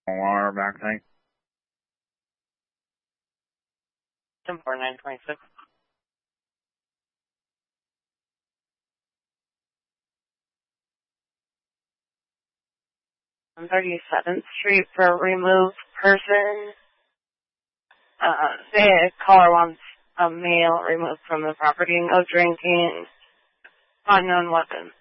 Water back tank. 104926. On 37th Street for a removed person. The caller wants a male removed from the property. No drinking. Unknown weapon.